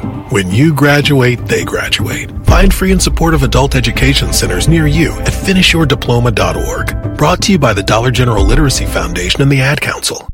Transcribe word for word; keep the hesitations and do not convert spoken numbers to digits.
When you graduate, they graduate. Find free and supportive adult education centers near you at finish your diploma dot org. Brought to you by the Dollar General Literacy Foundation and the Ad Council.